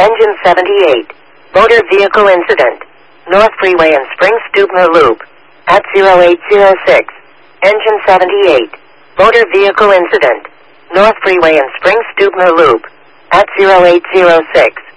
Engine 78. Motor vehicle incident. North Freeway and Spring Stubner Loop. At 0806. Engine 78. Motor vehicle incident. North Freeway and Spring Stubner Loop. At 0806.